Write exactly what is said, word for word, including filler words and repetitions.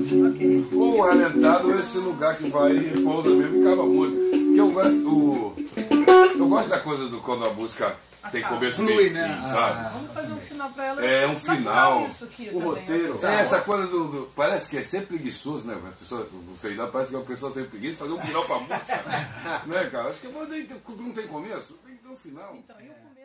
Ok. Ou alentado, ou esse lugar que vai e pousa mesmo e acaba a música. Porque eu gosto, o, eu gosto da coisa do quando a música tem começo, meio e fim, né? sabe? Vamos fazer um final pra ela. É, um Natural final. Isso aqui O também, roteiro. essa- É, essa coisa do, do- parece que é sempre preguiçoso, né? A pessoa, o final parece que a pessoa tem preguiça de fazer um final pra música. Né, cara? Acho que não tem começo, tem que ter um final. Então, e o começo?